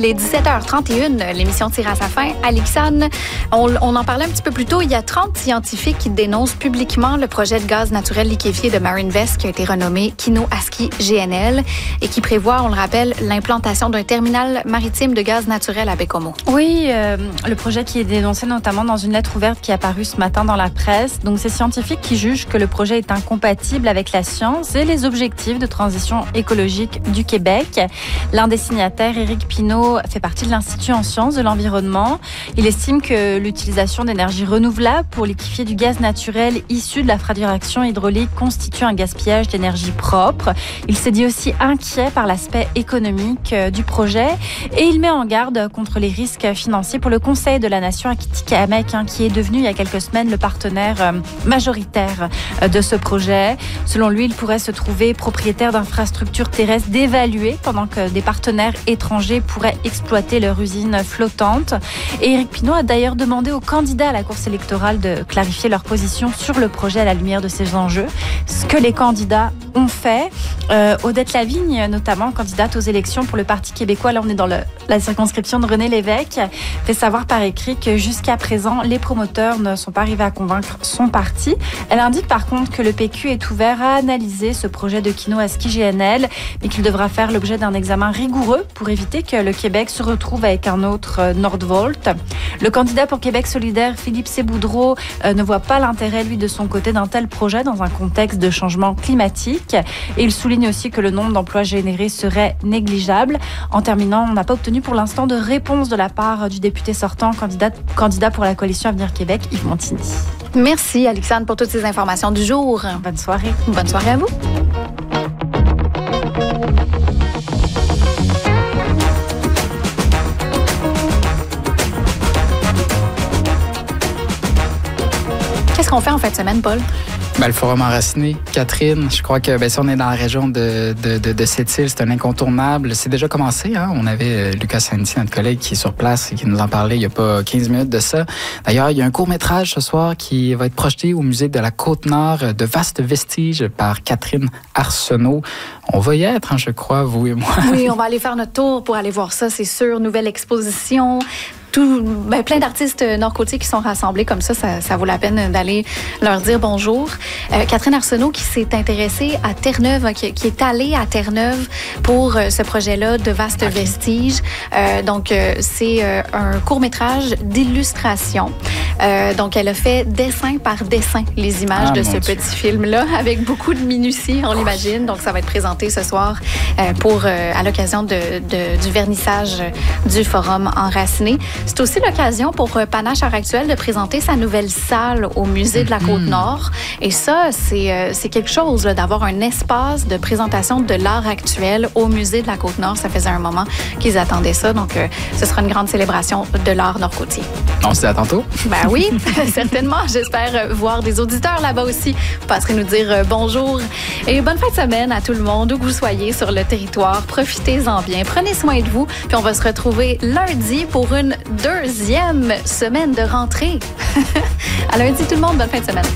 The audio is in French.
Il est 17h31, l'émission tire à sa fin. Alexandre, on en parlait un petit peu plus tôt, il y a 30 scientifiques qui dénoncent publiquement le projet de gaz naturel liquéfié de Marinvest qui a été renommé Kino-Aski GNL et qui prévoit, on le rappelle, l'implantation d'un terminal maritime de gaz naturel à Baie-Comeau. Oui, le projet qui est dénoncé notamment dans une lettre ouverte qui est apparue ce matin dans la presse. Donc, ces scientifiques qui jugent que le projet est incompatible avec la science et les objectifs de transition écologique du Québec. L'un des signataires, Éric Pinault, fait partie de l'Institut en sciences de l'environnement. Il estime que l'utilisation d'énergie renouvelable pour liquéfier du gaz naturel issu de la fracturation hydraulique constitue un gaspillage d'énergie propre. Il s'est dit aussi inquiet par l'aspect économique du projet et il met en garde contre les risques financiers pour le Conseil de la Nation Atikamekw, qui est devenu il y a quelques semaines le partenaire majoritaire de ce projet. Selon lui, il pourrait se trouver propriétaire d'infrastructures terrestres dévaluées pendant que des partenaires étrangers pourraient exploiter leur usine flottante. Et Éric Pinault a d'ailleurs demandé aux candidats à la course électorale de clarifier leur position sur le projet à la lumière de ces enjeux. Ce que les candidats ont fait. Odette Lavigne, notamment candidate aux élections pour le Parti québécois, là on est dans la circonscription de René Lévesque, fait savoir par écrit que jusqu'à présent, les promoteurs ne sont pas arrivés à convaincre son parti. Elle indique par contre que le PQ est ouvert à analyser ce projet de Kino-Aski GNL, mais qu'il devra faire l'objet d'un examen rigoureux pour éviter que le Québec se retrouve avec un autre Nordvolt. Le candidat pour Québec solidaire, Philippe Séboudreau, ne voit pas l'intérêt, lui, de son côté, d'un tel projet dans un contexte de changement climatique. Et il souligne aussi que le nombre d'emplois générés serait négligeable. En terminant, on n'a pas obtenu pour l'instant de réponse de la part du député sortant, candidat pour la coalition Avenir Québec, Yves Montigny. Merci Alexandre pour toutes ces informations du jour. Bonne soirée. Bonne soirée à vous. Qu'est-ce qu'on fait en fin de semaine, Paul? Le Forum enraciné. Catherine, je crois que si on est dans la région de Sept-Îles, c'est un incontournable. C'est déjà commencé. Hein? On avait Lucas Santi, notre collègue, qui est sur place et qui nous en parlait il n'y a pas 15 minutes de ça. D'ailleurs, il y a un court-métrage ce soir qui va être projeté au musée de la Côte-Nord, de vastes vestiges, par Catherine Arsenault. On va y être, je crois, vous et moi. Oui, on va aller faire notre tour pour aller voir ça, c'est sûr. Nouvelle exposition. Plein d'artistes nord-côtiers qui sont rassemblés comme ça vaut la peine d'aller leur dire bonjour. Catherine Arsenault qui s'est intéressée à Terre-Neuve, qui est allée à Terre-Neuve pour ce projet-là de vastes vestiges. C'est un court-métrage d'illustration. Donc, elle a fait dessin par dessin les images de ce petit film-là avec beaucoup de minutie, on l'imagine. Donc, ça va être présenté ce soir à l'occasion du vernissage du Forum enraciné. C'est aussi l'occasion pour Panache Art Actuel de présenter sa nouvelle salle au musée de la Côte-Nord. Et ça, c'est quelque chose là, d'avoir un espace de présentation de l'art actuel au musée de la Côte-Nord. Ça faisait un moment qu'ils attendaient ça. Donc, ce sera une grande célébration de l'art nord-côtier. On se dit à tantôt? Ben oui, certainement. J'espère voir des auditeurs là-bas aussi. Vous passerez nous dire bonjour. Et bonne fin de semaine à tout le monde, où que vous soyez sur le territoire. Profitez-en bien. Prenez soin de vous. Puis on va se retrouver lundi pour une deuxième semaine de rentrée. À lundi tout le monde, bonne fin de semaine.